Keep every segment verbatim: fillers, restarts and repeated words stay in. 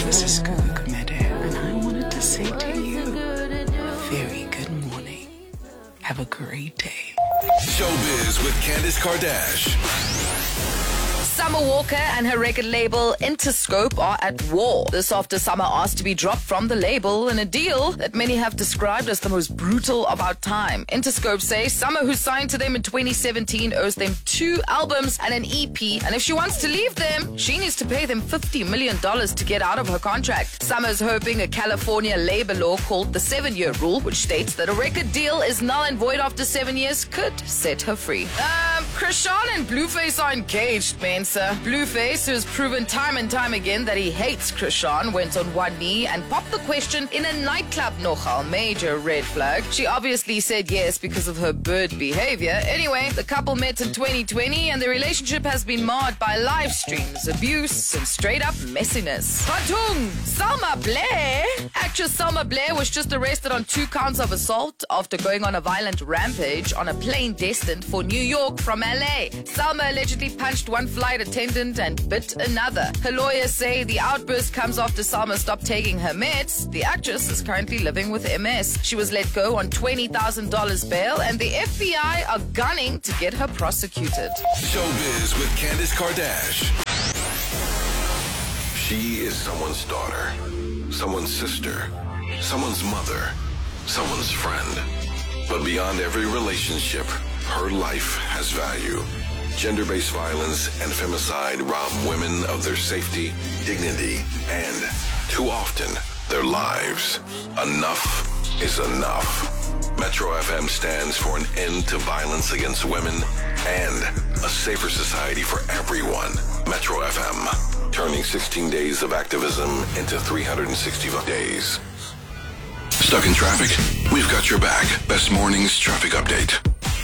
This is Gugu Kumede, and I wanted to say to you, a very good morning. Have a great day. Showbiz with Candice Kardashian. Summer Walker and her record label Interscope are at war. This after Summer asked to be dropped from the label in a deal that many have described as the most brutal of our time. Interscope say Summer, who signed to them in twenty seventeen, owes them two albums and an E P, and if she wants to leave them, she needs to pay them fifty million dollars to get out of her contract. Summer's hoping a California labor law called the seven-year rule, which states that a record deal is null and void after seven years, could set her free. Um, Krishan and Blueface are engaged, man. Blueface, who has proven time and time again that he hates Krishan, went on one knee and popped the question in a nightclub. Nogal, major red flag. She obviously said yes because of her bird behavior. Anyway, the couple met in twenty twenty and the relationship has been marred by live streams, abuse, and straight up messiness. Batung, Selma Blair. Actress Selma Blair was just arrested on two counts of assault after going on a violent rampage on a plane destined for New York from L A. Selma allegedly punched one flight attendant and bit another. Her lawyers say the outburst comes after Salma stopped taking her meds. The actress is currently living with M S. She was let go on twenty thousand dollars bail, and the F B I are gunning to get her prosecuted. Showbiz with Candice Kardashian. She is someone's daughter, someone's sister, someone's mother, someone's friend. But beyond every relationship, her life has value. Gender-based violence and femicide rob women of their safety, dignity, and, too often, their lives. Enough is enough. Metro F M stands for an end to violence against women and a safer society for everyone. Metro F M, turning sixteen days of activism into three hundred sixty days. Stuck in traffic? We've got your back. Best Morning's traffic update.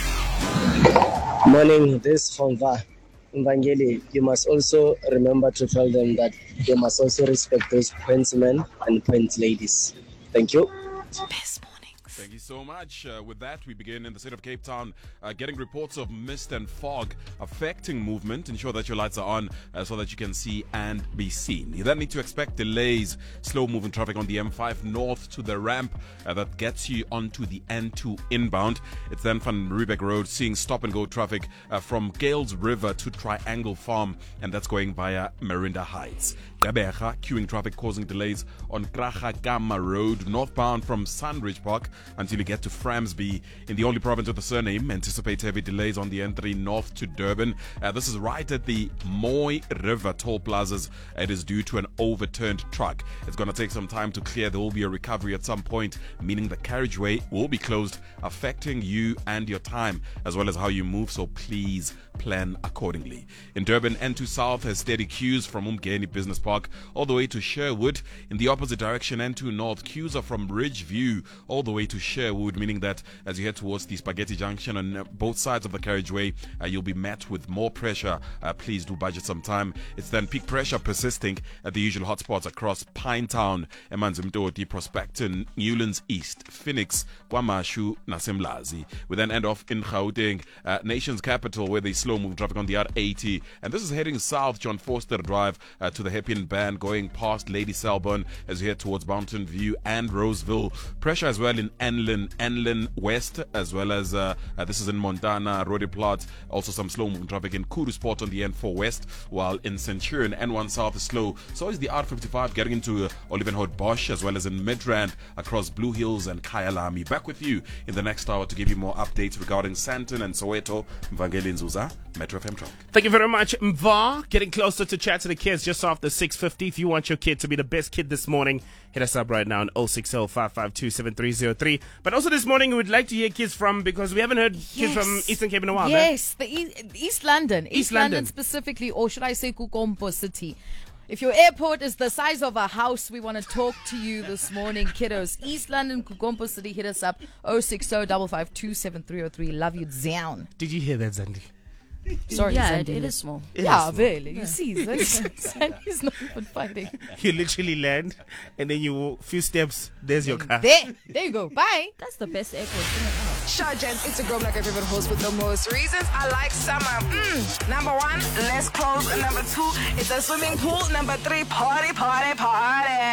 Morning, this is from Va. Vangeli, you must also remember to tell them that they must also respect those pointsmen and point ladies. Thank you. Best mornings. Thank you so much. Uh, with that, we begin in the city of Cape Town, uh, getting reports of mist and fog affecting movement. Ensure that your lights are on uh, so that you can see and be seen. You then need to expect delays, slow-moving traffic on the M five north to the ramp uh, that gets you onto the N two inbound. It's then Van Riebeck Road, seeing stop-and-go traffic uh, from Gales River to Triangle Farm, and that's going via Marinda Heights. Gqeberha, queuing traffic causing delays on Kragagama Road, northbound from Sandridge Park until you get to Framsby. In the only province with the surname, anticipate heavy delays on the N three north to Durban. Uh, this is right at the Moy River toll plazas. It is due to an overturned truck. It's going to take some time to clear. There will be a recovery at some point, meaning the carriageway will be closed, affecting you and your time, as well as how you move, so please plan accordingly. In Durban, N two South has steady queues from Umgeni Business Park all the way to Sherwood. In the opposite direction, N two North, queues are from Ridgeview all the way to Sherwood, meaning that as you head towards the Spaghetti Junction on both sides of the carriageway, uh, you'll be met with more pressure. Uh, please do budget some time. It's then peak pressure persisting at the usual hotspots across Pinetown, Emanzimtoti, Prospecton, Newlands East, Phoenix, Kwamashu, Nasemlazi. We then end off in Gauteng, uh, nation's capital, where they slow moving traffic on the R eighty, and this is heading south John Foster Drive uh, to the Happy Band, going past Lady Selborne as you head towards Mountain View and Roseville. Pressure as well in Enlin, Enlin West, as well as uh, uh, this is in Montana, Roodeplaat. Also some slow moving traffic in Kudu Sport on the N four West, while in Centurion N one South is slow. So is the R fifty-five getting into uh, Olivenhout Bosch, as well as in Midrand across Blue Hills and Kyalami. Back with you in the next hour to give you more updates regarding Sandton and Soweto. Mvangeli Nzuza, Metro F M Traffic. Thank you very much, Mva. Getting closer to chat to the kids just after six fifty. If you want your kid to be the best kid this morning, hit us up right now on oh six oh, five five two, seven three oh three. But also this morning, we would like to hear kids from, because we haven't heard kids Yes. from Eastern Cape in a while. Yes, the e- East London. East, East London. London specifically, or should I say Kukompo City. If your airport is the size of a house, we want to talk to you this morning, kiddos. East London, Kukompo City, hit us up oh six oh, five five two, seven three oh three. Love you, down. Did you hear that, Zandi? Sorry, yeah, it, Zandi. it is small. It Yeah, is. really. You see, Zandy's not even fighting. You literally land, and then you few steps, there's your car. There, there you go. Bye. That's the best airport. Sure, gents, it's a girl like your favorite host with the most reasons I like summer. Mm. Number one, less clothes. And number two, it's a swimming pool. Number three, party, party, party.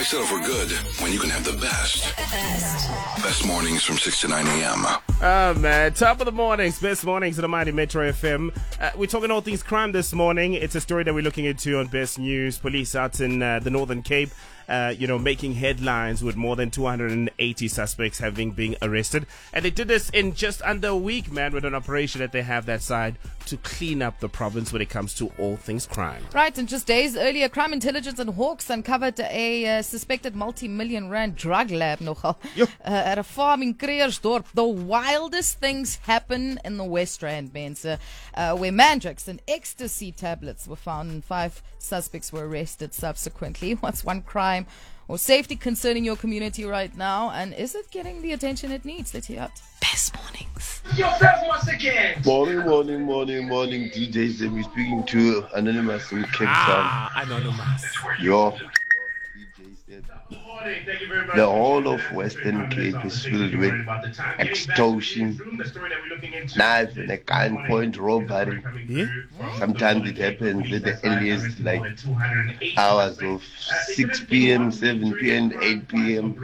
settle for good when you can have the best? Best mornings from six to nine a.m. Oh, man. Top of the mornings. Best mornings of the Mighty Metro F M. Uh, we're talking all things crime this morning. It's a story that we're looking into on Best News. Police out in uh, the Northern Cape, uh, you know, making headlines with more than two hundred eighty suspects having been arrested. And they did this in just under a week, man, with an operation that they have that side to clean up the province when it comes to all things crime. Right, and just days earlier, Crime Intelligence and Hawks uncovered a uh, suspected multi-million rand drug lab nogal, uh, at a farm in Creersdorp. The wildest things happen in the West Rand, mense, uh, uh, where mandrax and ecstasy tablets were found and five suspects were arrested subsequently. What's one crime or safety concerning your community right now, and is it getting the attention it needs? Let's hear it. Best mornings. Yourself once again. Morning, morning, morning, morning, D J Zemi speaking to Anonymous in Cape Town. Ah, Anonymous. Your D J said the whole of Western Cape is filled with extortion, knife and a gunpoint robbery. Yeah? Sometimes it happens at the earliest, like hours of six p.m., seven p.m., eight p.m.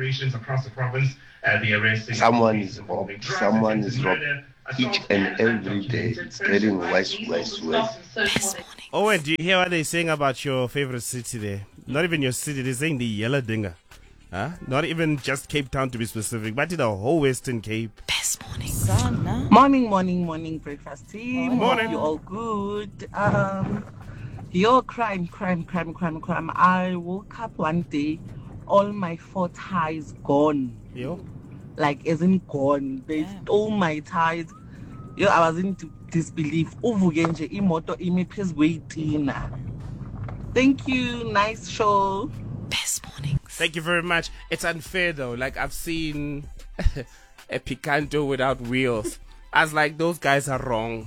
Someone is robbed. Someone is robbed. Each and every day, it's getting worse, worse, worse. Best mornings. Oh, and do you hear what they're saying about your favorite city there? Not even your city, they're saying the Yellow Dinger. Huh? Not even just Cape Town to be specific, but in the whole Western Cape. Best mornings. Sana. Morning, morning, morning, breakfast team. Morning. Hope you all good. Um, your crime, crime, crime, crime, crime. I woke up one day, all my four ties gone. Yo. Like, as in gone. They Damn. stole my ties. Yo, I was in disbelief. Uvuke nje imoto imi phezu kweyitina. Thank you. Nice show. Best mornings. Thank you very much. It's unfair though. Like, I've seen a Picanto without wheels. I was like, those guys are wrong.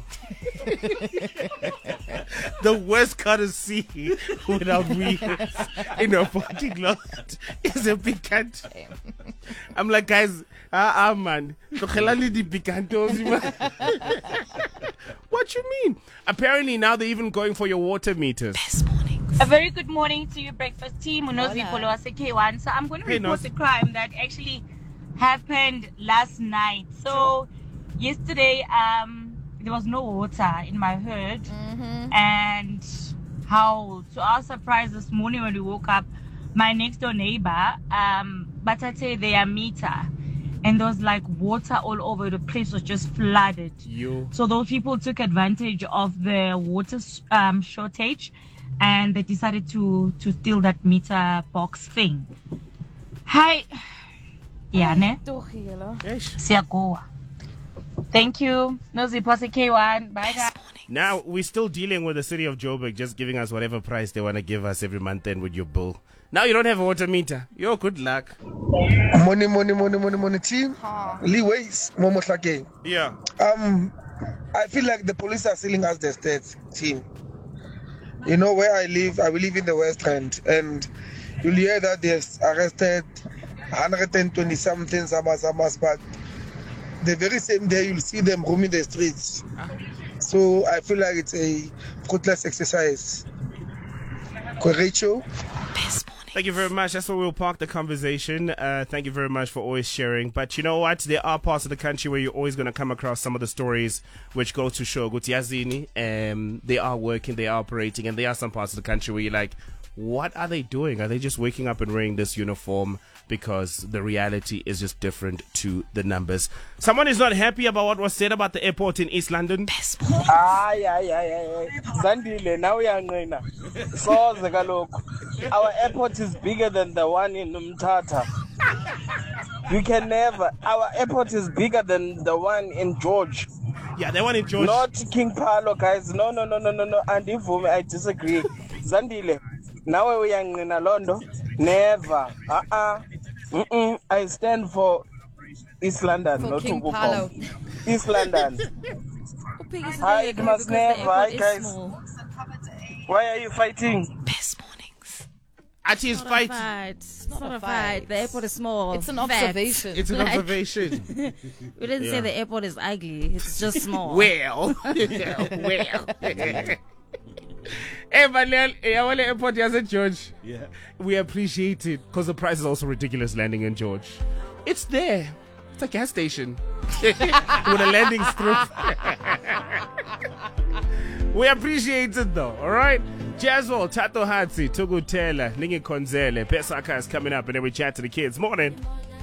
The worst car to see without wheels in a parking lot is a Picanto. I'm like, guys, ah, ah man. Tlogela di Picantos, man. What you mean? Apparently now they're even going for your water meters. Best mornings. A very good morning to your breakfast team. Unozi Hola. Polowase K one. So I'm going to Hey, report Nos. a crime that actually happened last night. So yesterday, um, there was no water in my herd, and how to our surprise this morning when we woke up, my next door neighbor, um, Batate, their meter, and there was like water all over. The place was just flooded. You. So those people took advantage of the water um, shortage, and they decided to to steal that meter box thing. Hi, yeah, ne? Siyagoa. Thank you. Nozi Pase K one. Bye, guys. Best mornings. Now we're still dealing with the city of Joburg just giving us whatever price they want to give us every month end with your bill. Now you don't have a water meter. Yo, good luck. Morning, morning, morning, morning, morning, team. Lee Ways, Momo Hlake. Yeah. Um, I feel like the police are selling us the stats, team. You know where I live, I live in the West End, and you'll hear that they've arrested one hundred twenty something Samas, Samas, but the very same day you'll see them roaming the streets. So I feel like it's a fruitless exercise. Correcho. Best mornings. Thank you very much. That's where we'll park the conversation. Uh, thank you very much for always sharing. But you know what? There are parts of the country where you're always going to come across some of the stories which go to show Guti Yazini. Um, they are working, they are operating, and there are some parts of the country where you're like, what are they doing? Are they just waking up and wearing this uniform? Because the reality is just different to the numbers. Someone is not happy about what was said about the airport in East London. Best mornings. Ay, ay, ay, ay, ay. Zandile, now we are going. So, Zagaloko. Our airport is bigger than the one in Umtata. You can never. Our airport is bigger than the one in George. Yeah, they want in George. Not King Palo, guys. No, no, no, no, no, no. And if I disagree. Zandile, now we are in Londo. Never. Uh-uh. Mm-mm. I stand for East London, For not King Tugu Palo. East London. Hi, it must never. Hi, guys. Why are you fighting? Best mornings. Ati is Not a fight. fight. It's not, not a a fight. fight. The airport is small. It's an Fact. observation. It's an Like- observation. We didn't Yeah. say the airport is ugly. It's just small. Well, well. Hey, Vanel, hey, I want to airport here, George. Yeah. We appreciate it because the price is also ridiculous landing in George. It's there. It's a gas station with a landing strip. We appreciate it though, all right? Jazwell, Tato Hatsi, Tugu Taylor, Ningi Konzele, Pesaka is coming up and then we chat to the kids. Morning.